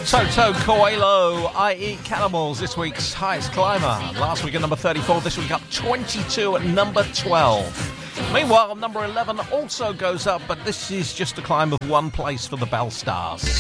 Toto Coelho, I Eat Cannibals, this week's highest climber. Last week at number 34, this week up 22 at number 12. Meanwhile, number 11 also goes up, but this is just a climb of one place for the Bell Stars.